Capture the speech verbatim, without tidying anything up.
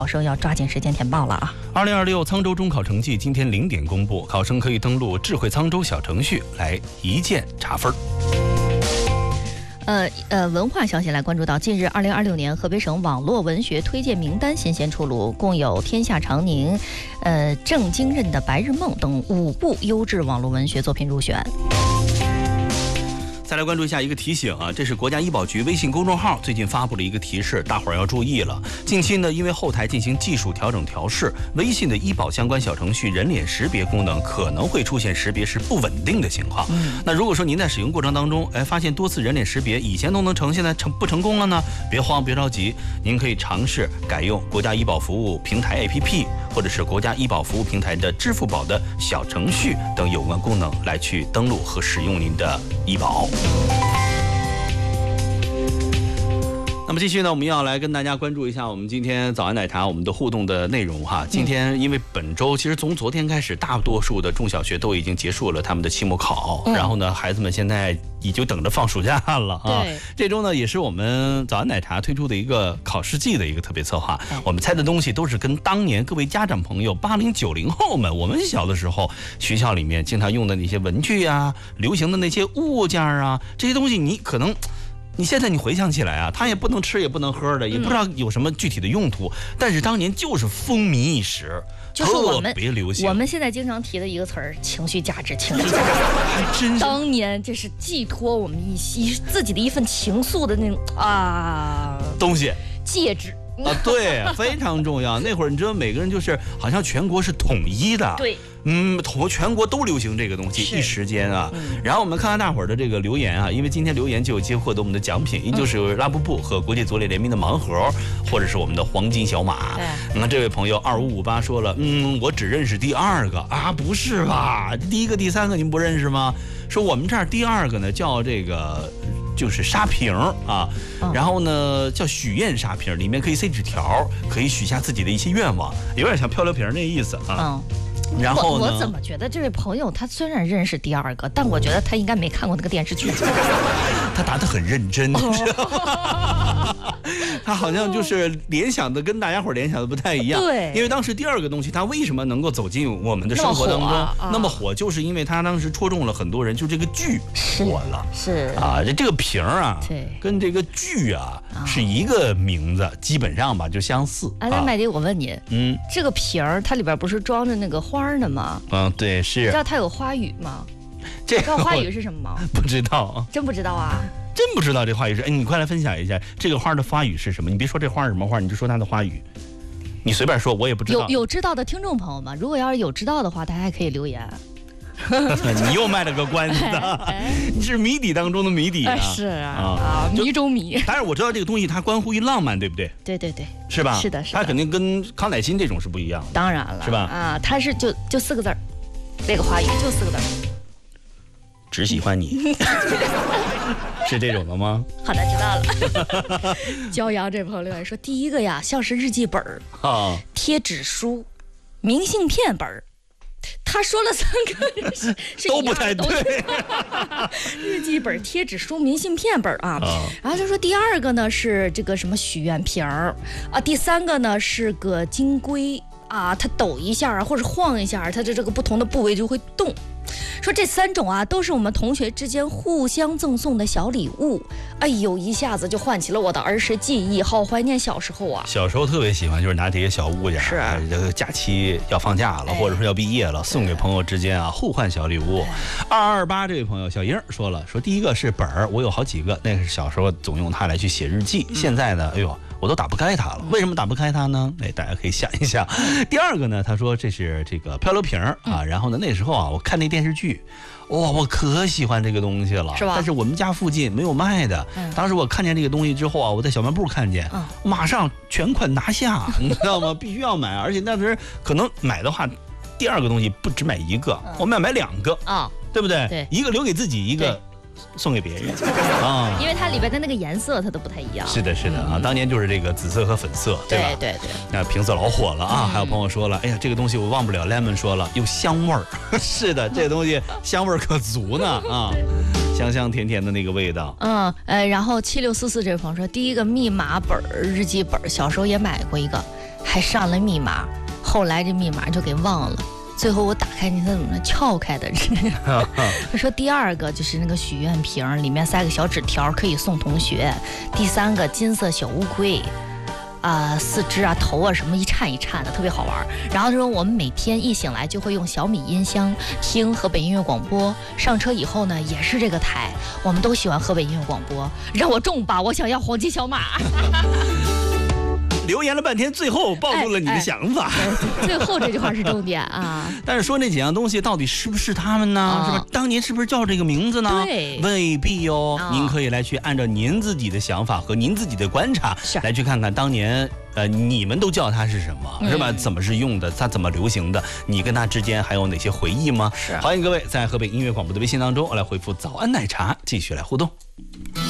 考生要抓紧时间填报了啊！ 二零二六沧州中考成绩今天零点公布，考生可以登录智慧沧州小程序来一键查分。 呃呃，文化消息来关注到，近日二零二六年河北省网络文学推荐名单新鲜出炉，共有《天下长宁》、呃郑经任的《白日梦》等五部优质网络文学作品入选。 再来关注一下一个提醒啊，这是国家医保局微信公众号最近发布了一个提示，大伙儿要注意了。近期呢，因为后台进行技术调整调试，微信的医保相关小程序人脸识别功能可能会出现识别时不稳定的情况。嗯、那如果说您在使用过程当中，哎，发现多次人脸识别以前都能成，现在成不成功了呢？别慌，别着急，您可以尝试改用国家医保服务平台 A P P， 或者是国家医保服务平台的支付宝的小程序等有关功能来去登录和使用您的医保。那么继续呢，我们要来跟大家关注一下我们今天早安奶茶我们的互动的内容哈。今天因为本周其实从昨天开始，大多数的中小学都已经结束了他们的期末考，嗯、然后呢，孩子们现在也就等着放暑假了啊。这周呢，也是我们早安奶茶推出的一个考试季的一个特别策划。我们猜的东西都是跟当年各位家长朋友八零九零后们，我们小的时候学校里面经常用的那些文具啊，流行的那些物件啊，这些东西你可能。你现在你回想起来啊，它也不能吃也不能喝的，也不知道有什么具体的用途，嗯、但是当年就是风靡一时， 就是我们特别流行。 我们现在经常提的一个词儿，情绪价值，情绪价值。真是当年这是寄托我们一一自己的一份情愫的那种啊东西， 戒指。 啊，对，非常重要。那会儿你知道，每个人就是好像全国是统一的， 对， 嗯，统全国都流行这个东西，一时间啊。嗯、然后我们看看大伙儿的这个留言啊，因为今天留言就有机会获得我们的奖品，依旧是拉布布和国际足联联名的盲盒，或者是我们的黄金小马。你看这位朋友二五五八说了，嗯，我只认识第二个啊，不是吧？第一个、第三个您不认识吗？说我们这儿第二个呢叫这个。就是沙瓶啊，然后呢叫许愿沙瓶，里面可以塞纸条，可以许下自己的一些愿望，有点像漂流瓶那意思啊。嗯然后呢？我我怎么觉得这位朋友他虽然认识第二个，但我觉得他应该没看过那个电视剧。 他答得很认真，哦、他好像就是联想的跟大家伙联想的不太一样。 对， 因为当时第二个东西，它为什么能够走进我们的生活当中？那么 火,、啊、那么火就是因为它当时戳中了很多人，就这个剧火了。 是啊，这这个瓶啊，对，跟这个剧啊、哦、是一个名字，基本上吧就相似。 哎，那麦迪，我问你，嗯，这个瓶儿它里边不是装着那个花？花呢吗？ 嗯，对，是。 你知道它有花语吗？ 这知道花语是什么吗？ 不知道， 真不知道啊！ 真不知道这花语是。哎，你快来分享一下这个花的花语是什么？你别说这花是什么花，你就说它的花语。你随便说，我也不知道。 有有知道的听众朋友们，如果要是有知道的话，大家可以留言。 你又卖了个关子的，你是谜底当中的谜底啊！ 是啊啊，谜中谜。 当然我知道这个东西它关乎于浪漫，对不对？ 对对对， 是吧？ 是的，是的。 它肯定跟康乃馨这种是不一样的。 当然了， 是吧？ 啊，它是就就四个字儿，这个花语就四个字儿， 只喜欢你，是这种的吗？ 好的，知道了。骄阳这朋友留言说，第一个呀像是日记本儿啊，贴纸书、明信片本儿。他说了三个是是都不太对， 日记本、贴纸书、明信片本啊，哦、然后就说第二个呢是这个什么许愿瓶儿啊，第三个呢是个金龟啊，它抖一下啊或者晃一下，它的这个不同的部位就会动。说这三种啊都是我们同学之间互相赠送的小礼物，哎呦，一下子就唤起了我的儿时记忆，好怀念小时候啊！ 小时候特别喜欢，就是拿这些小物件，是这个假期要放假了，哎、或者说要毕业了，送给朋友之间啊互换小礼物。二二八这位朋友小英说了，说第一个是本儿，我有好几个，那是小时候总用它来去写日记，嗯、现在呢，哎呦。我都打不开它了，为什么打不开它呢？哎，大家可以想一想。第二个呢，他说这是这个漂流瓶啊，然后呢，那时候啊，我看那电视剧，哇，我可喜欢这个东西了， 是吧？ 但是我们家附近没有卖的。嗯、当时我看见这个东西之后啊，我在小卖部看见，嗯、马上全款拿下，你知道吗？必须要买，而且那时可能买的话，第二个东西不只买一个，嗯、我们要买两个啊，哦、对不对？ 对， 一个留给自己，一个。送给别人啊，因为它里边的那个颜色它都不太一样。 是的，是的啊，当年就是这个紫色和粉色，对吧？ 对对对。 那瓶子老火了啊！还有朋友说了，哎呀，这个东西我忘不了。Lemon 说了，有香味儿。是的，这东西香味儿可足呢啊，香香甜甜的那个味道。 嗯呃，然后七六四四这位朋友说，第一个密码本日记本，小时候也买过一个。 还上了密码，后来这密码就给忘了。最后我打开，你看怎么撬开的？我说第二个就是那个许愿瓶，里面塞个小纸条，可以送同学。第三个金色小乌龟。啊、呃，四肢啊、头啊什么一颤一颤的，特别好玩。然后他说我们每天一醒来就会用小米音箱听河北音乐广播，上车以后呢也是这个台，我们都喜欢河北音乐广播。让我中吧，我想要黄金小马。 留言了半天，最后暴露了你的想法。 哎哎、最后这句话是重点啊！ 但是说那几样东西到底是不是他们呢？哦、是吧？当年是不是叫这个名字呢？ 对， 未必哦。 哦您可以来去按照您自己的想法和您自己的观察，来去看看当年呃你们都叫它是什么，嗯、是吧？怎么是用的？它怎么流行的？你跟它之间还有哪些回忆吗？ 是。 欢迎各位在河北音乐广播的微信当中来回复“早安奶茶”，继续来互动。